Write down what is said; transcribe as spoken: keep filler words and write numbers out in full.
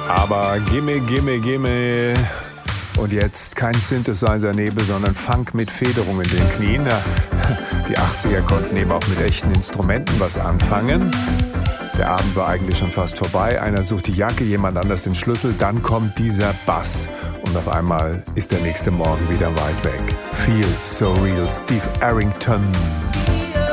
Aber gimme, gimme, gimme. Und jetzt kein Synthesizer-Nebel, sondern Funk mit Federung in den Knien. Ja, die achtziger konnten eben auch mit echten Instrumenten was anfangen. Der Abend war eigentlich schon fast vorbei. Einer sucht die Jacke, jemand anders den Schlüssel. Dann kommt dieser Bass. Und auf einmal ist der nächste Morgen wieder weit weg. Feel so real. Steve Arrington.